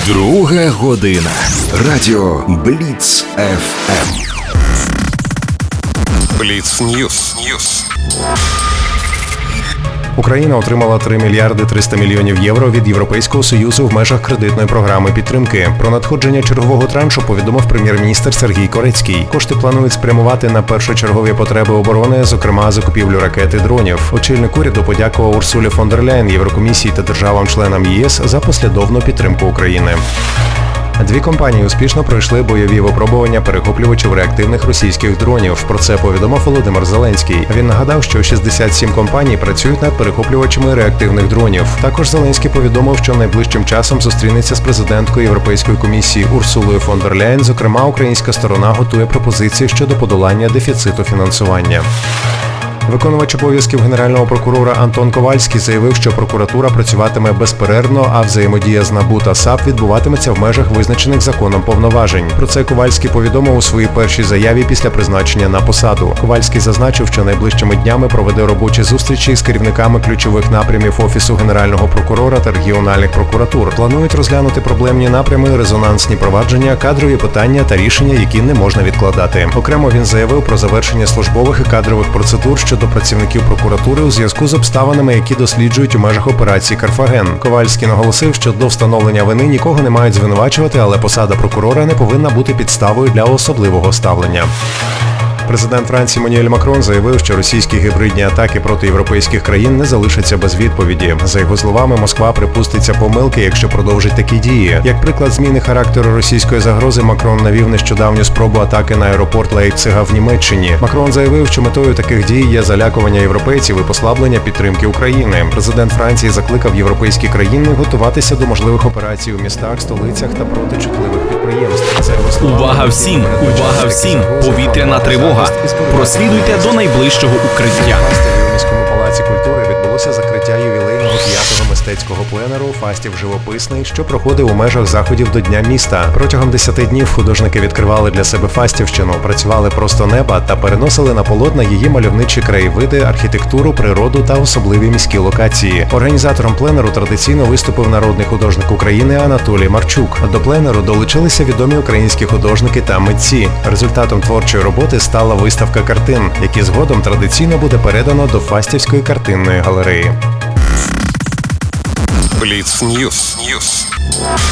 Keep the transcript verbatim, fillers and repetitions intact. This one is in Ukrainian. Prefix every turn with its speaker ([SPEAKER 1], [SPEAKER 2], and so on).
[SPEAKER 1] Друга година. Радіо Бліц еф ем.
[SPEAKER 2] Бліц Ньюс. Ньюс.
[SPEAKER 3] Україна отримала три мільярди триста мільйонів євро від Європейського Союзу в межах кредитної програми підтримки. Про надходження чергового траншу повідомив прем'єр-міністр Сергій Корецький. Кошти планують спрямувати на першочергові потреби оборони, зокрема закупівлю ракет і дронів. Очільник уряду подякував Урсулі фон дер Ляєн, Єврокомісії та державам-членам ЄС за послідовну підтримку України. Дві компанії успішно пройшли бойові випробування перехоплювачів реактивних російських дронів. Про це повідомив Володимир Зеленський. Він нагадав, що шістдесят сім компаній працюють над перехоплювачами реактивних дронів. Також Зеленський повідомив, що найближчим часом зустрінеться з президенткою Європейської комісії Урсулою фон дер Ляєн. Зокрема, українська сторона готує пропозиції щодо подолання дефіциту фінансування. Виконувач обов'язків генерального прокурора Антон Ковальський заявив, що прокуратура працюватиме безперервно, а взаємодія з НАБУ та САП відбуватиметься в межах визначених законом повноважень. Про це Ковальський повідомив у своїй першій заяві після призначення на посаду. Ковальський зазначив, що найближчими днями проведе робочі зустрічі з керівниками ключових напрямів Офісу Генерального прокурора та регіональних прокуратур. Планують розглянути проблемні напрями, резонансні провадження, кадрові питання та рішення, які не можна відкладати. Окремо він заявив про завершення службових і кадрових процедур щодо до працівників прокуратури у зв'язку з обставинами, які досліджують у межах операції «Карфаген». Ковальський наголосив, що до встановлення вини нікого не мають звинувачувати, але посада прокурора не повинна бути підставою для особливого ставлення. Президент Франції Еммануель Макрон заявив, що російські гібридні атаки проти європейських країн не залишаться без відповіді. За його словами, Москва припуститься помилки, якщо продовжить такі дії. Як приклад зміни характеру російської загрози, Макрон навів нещодавню спробу атаки на аеропорт Лейпцига в Німеччині. Макрон заявив, що метою таких дій є залякування європейців і послаблення підтримки України. Президент Франції закликав європейські країни готуватися до можливих операцій у містах, столицях та проти чутливих підприємств. Це його слова.
[SPEAKER 4] Увага всім! Увага всім! Повітряна тривога! Прослідуйте до найближчого укриття.
[SPEAKER 3] У міському палаці культури відбулося закриття ювілейного п'ятого мистецького пленеру «Фастів живописний», що проходив у межах заходів до Дня міста. Протягом десяти днів художники відкривали для себе Фастівщину, працювали просто неба та переносили на полотна її мальовничі краєвиди, архітектуру, природу та особливі міські локації. Організатором пленеру традиційно виступив народний художник України Анатолій Марчук. До пленеру долучилися відомі українські художники та митці. Результатом творчої роботи стала виставка картин, які згодом традиційно буде передано до Фастівської картинної галереї.
[SPEAKER 2] Бліц Ньюс. Ньюс.